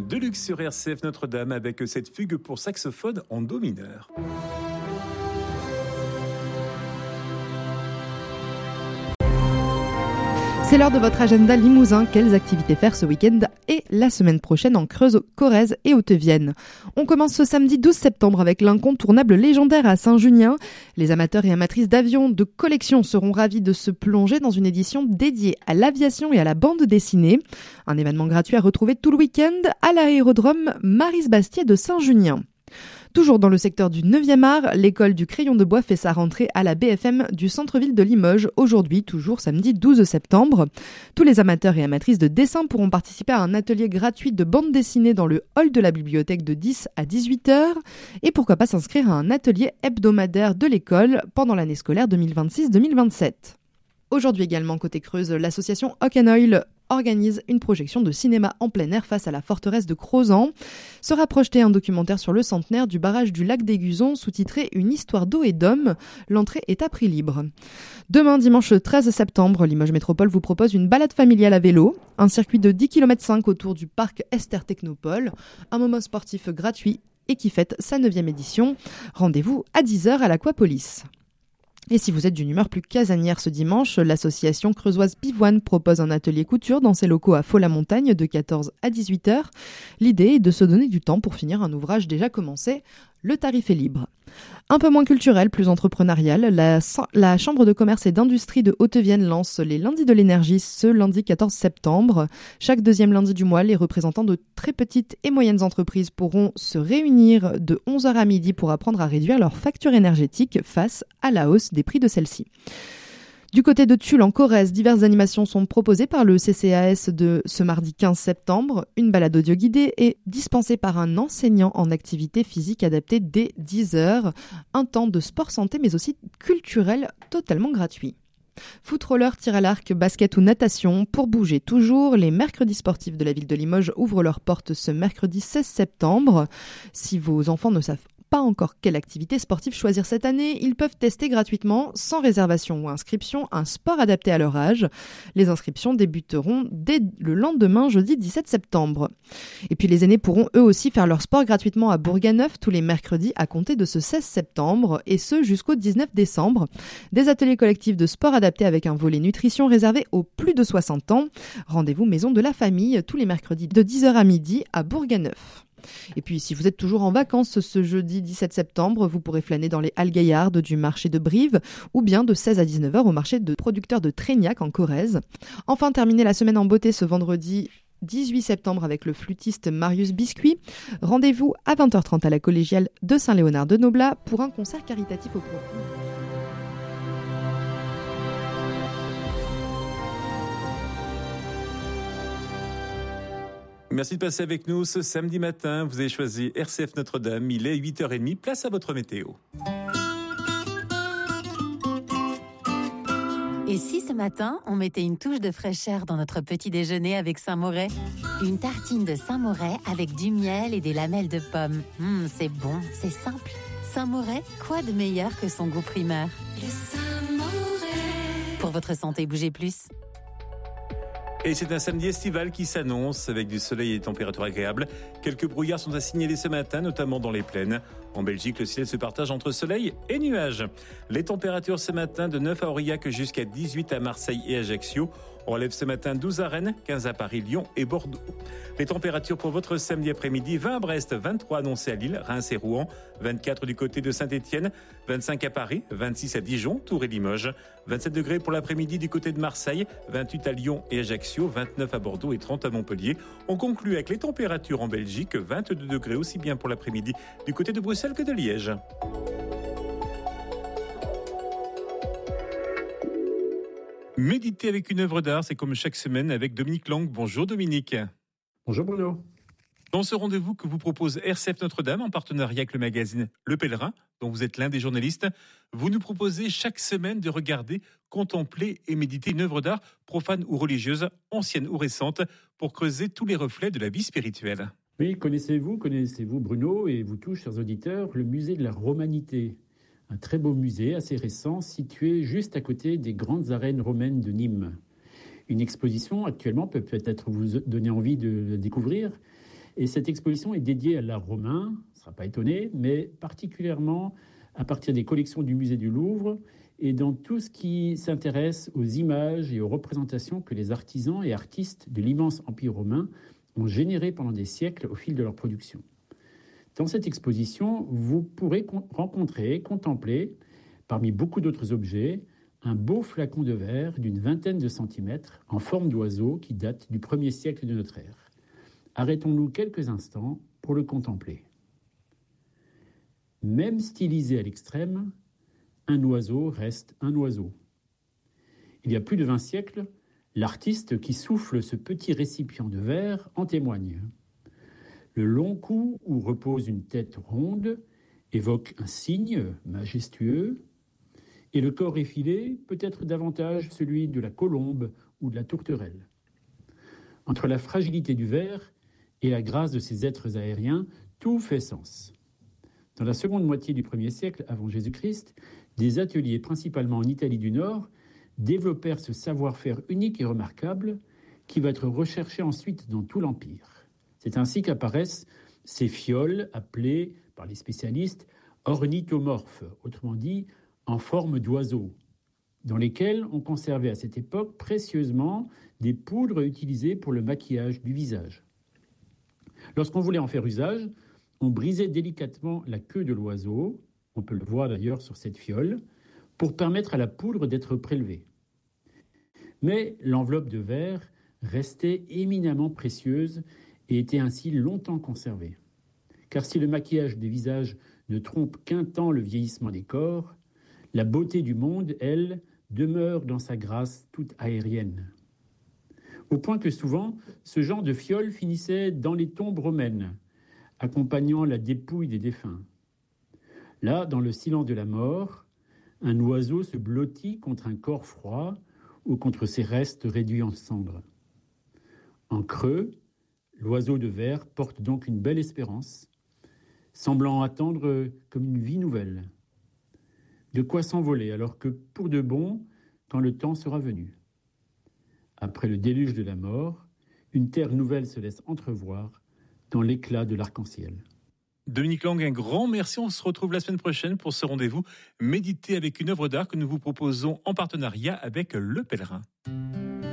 de luxe sur RCF Notre-Dame avec cette fugue pour saxophone en do mineur. C'est l'heure de votre agenda limousin. Quelles activités faire ce week-end et la semaine prochaine en Creuse, Corrèze et Haute-Vienne. On commence ce samedi 12 septembre avec l'incontournable légendaire à Saint-Junien. Les amateurs et amatrices d'avions de collection seront ravis de se plonger dans une édition dédiée à l'aviation et à la bande dessinée. Un événement gratuit à retrouver tout le week-end à l'aérodrome Maryse-Bastier de Saint-Junien. Toujours dans le secteur du 9e art, l'école du crayon de bois fait sa rentrée à la BFM du centre-ville de Limoges, aujourd'hui, toujours samedi 12 septembre. Tous les amateurs et amatrices de dessin pourront participer à un atelier gratuit de bande dessinée dans le hall de la bibliothèque de 10 à 18 heures. Et pourquoi pas s'inscrire à un atelier hebdomadaire de l'école pendant l'année scolaire 2026-2027. Aujourd'hui également, côté Creuse, l'association Hawk and Oil organise une projection de cinéma en plein air face à la forteresse de Crozant. Sera projeté un documentaire sur le centenaire du barrage du lac d'Aiguzon sous-titré Une histoire d'eau et d'hommes. L'entrée est à prix libre. Demain, dimanche 13 septembre, Limoges Métropole vous propose une balade familiale à vélo, un circuit de 10,5 km autour du parc Esther Technopole, un moment sportif gratuit et qui fête sa 9e édition. Rendez-vous à 10h à l'Aquapolis. Et si vous êtes d'une humeur plus casanière ce dimanche, l'association creusoise Pivoine propose un atelier couture dans ses locaux à Faux-la-Montagne de 14 à 18 heures. L'idée est de se donner du temps pour finir un ouvrage déjà commencé. Le tarif est libre. Un peu moins culturel, plus entrepreneurial, la Chambre de commerce et d'industrie de Haute-Vienne lance les lundis de l'énergie ce lundi 14 septembre. Chaque deuxième lundi du mois, les représentants de très petites et moyennes entreprises pourront se réunir de 11h à midi pour apprendre à réduire leur facture énergétique face à la hausse des prix de celle-ci. Du côté de Tulle, en Corrèze, diverses animations sont proposées par le CCAS de ce mardi 15 septembre. Une balade audio guidée est dispensée par un enseignant en activité physique adaptée dès 10h. Un temps de sport santé mais aussi culturel totalement gratuit. Foot roller, tir à l'arc, basket ou natation. Pour bouger toujours, les mercredis sportifs de la ville de Limoges ouvrent leurs portes ce mercredi 16 septembre. Si vos enfants ne savent pas encore quelle activité sportive choisir cette année, ils peuvent tester gratuitement, sans réservation ou inscription, un sport adapté à leur âge. Les inscriptions débuteront dès le lendemain, jeudi 17 septembre. Et puis les aînés pourront eux aussi faire leur sport gratuitement à Bourganeuf tous les mercredis à compter de ce 16 septembre, et ce jusqu'au 19 décembre. Des ateliers collectifs de sport adaptés avec un volet nutrition réservé aux plus de 60 ans. Rendez-vous Maison de la Famille tous les mercredis de 10h à midi à Bourganeuf. Et puis, si vous êtes toujours en vacances ce jeudi 17 septembre, vous pourrez flâner dans les halles gaillardes du marché de Brive ou bien de 16 à 19h au marché de producteurs de Trégnac en Corrèze. Enfin, terminer la semaine en beauté ce vendredi 18 septembre avec le flûtiste Marius Biscuit. Rendez-vous à 20h30 à la collégiale de Saint-Léonard de Noblat pour un concert caritatif au profit. Merci de passer avec nous ce samedi matin. Vous avez choisi RCF Notre-Dame. Il est 8h30. Place à votre météo. Et si ce matin, on mettait une touche de fraîcheur dans notre petit déjeuner avec Saint-Moret ? Une tartine de Saint-Moret avec du miel et des lamelles de pommes. C'est bon, c'est simple. Saint-Moret, quoi de meilleur que son goût primeur ? Le Saint-Moret. Pour votre santé, bougez plus. Et c'est un samedi estival qui s'annonce avec du soleil et des températures agréables. Quelques brouillards sont à signaler ce matin, notamment dans les plaines. En Belgique, le ciel se partage entre soleil et nuages. Les températures ce matin de 9 à Aurillac jusqu'à 18 à Marseille et Ajaccio. On relève ce matin 12 à Rennes, 15 à Paris, Lyon et Bordeaux. Les températures pour votre samedi après-midi, 20 à Brest, 23 annoncés à Lille, Reims et Rouen, 24 du côté de Saint-Étienne, 25 à Paris, 26 à Dijon, Tours et Limoges, 27 degrés pour l'après-midi du côté de Marseille, 28 à Lyon et Ajaccio, 29 à Bordeaux et 30 à Montpellier. On conclut avec les températures en Belgique, 22 degrés aussi bien pour l'après-midi du côté de Bruxelles que de Liège. Méditer avec une œuvre d'art, c'est comme chaque semaine avec Dominique Lang. Bonjour Dominique. Bonjour Bruno. Dans ce rendez-vous que vous propose RCF Notre-Dame en partenariat avec le magazine Le Pèlerin, dont vous êtes l'un des journalistes, vous nous proposez chaque semaine de regarder, contempler et méditer une œuvre d'art, profane ou religieuse, ancienne ou récente, pour creuser tous les reflets de la vie spirituelle. Oui, connaissez-vous Bruno, et vous tous, chers auditeurs, le musée de la Romanité. Un très beau musée, assez récent, situé juste à côté des grandes arènes romaines de Nîmes. Une exposition, actuellement, peut peut-être vous donner envie de la découvrir. Et cette exposition est dédiée à l'art romain, on ne sera pas étonné, mais particulièrement à partir des collections du musée du Louvre et dans tout ce qui s'intéresse aux images et aux représentations que les artisans et artistes de l'immense empire romain ont générées pendant des siècles au fil de leur production. Dans cette exposition, vous pourrez contempler, parmi beaucoup d'autres objets, un beau flacon de verre d'une vingtaine de centimètres en forme d'oiseau qui date du 1er siècle de notre ère. Arrêtons-nous quelques instants pour le contempler. Même stylisé à l'extrême, un oiseau reste un oiseau. Il y a plus de 20 siècles, l'artiste qui souffle ce petit récipient de verre en témoigne. Le long cou où repose une tête ronde évoque un cygne majestueux, et le corps effilé peut être davantage celui de la colombe ou de la tourterelle. Entre la fragilité du verre et la grâce de ces êtres aériens, tout fait sens. Dans la seconde moitié du 1er siècle avant Jésus-Christ, des ateliers, principalement en Italie du Nord, développèrent ce savoir-faire unique et remarquable qui va être recherché ensuite dans tout l'Empire. C'est ainsi qu'apparaissent ces fioles appelées par les spécialistes ornithomorphes, autrement dit en forme d'oiseau, dans lesquelles on conservait à cette époque précieusement des poudres utilisées pour le maquillage du visage. Lorsqu'on voulait en faire usage, on brisait délicatement la queue de l'oiseau, on peut le voir d'ailleurs sur cette fiole, pour permettre à la poudre d'être prélevée. Mais l'enveloppe de verre restait éminemment précieuse et était ainsi longtemps conservée. Car si le maquillage des visages ne trompe qu'un temps le vieillissement des corps, la beauté du monde, elle, demeure dans sa grâce toute aérienne. Au point que souvent, ce genre de fiole finissait dans les tombes romaines, accompagnant la dépouille des défunts. Là, dans le silence de la mort, un oiseau se blottit contre un corps froid ou contre ses restes réduits en cendres. En creux, l'oiseau de verre porte donc une belle espérance, semblant attendre comme une vie nouvelle. De quoi s'envoler alors que, pour de bon, quand le temps sera venu. Après le déluge de la mort, une terre nouvelle se laisse entrevoir dans l'éclat de l'arc-en-ciel. Dominique Lang, un grand merci. On se retrouve la semaine prochaine pour ce rendez-vous Méditer avec une œuvre d'art que nous vous proposons en partenariat avec Le Pèlerin.